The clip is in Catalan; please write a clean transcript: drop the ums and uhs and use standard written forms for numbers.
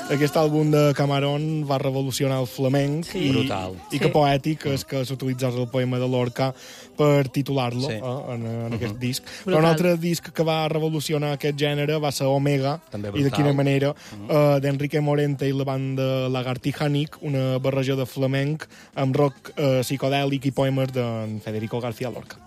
aquest àlbum de Camarón va revolucionar el flamenc Brutal. i que poètic és que s'utilitzés el poema de Lorca per titular-lo en aquest disc. Però un altre disc que va revolucionar aquest gènere va ser Omega, i de quina manera, d'Enrique Morente i la banda Lagartijanic, una barreja de flamenc amb rock psicodèlic i poemes d'en Federico García Lorca.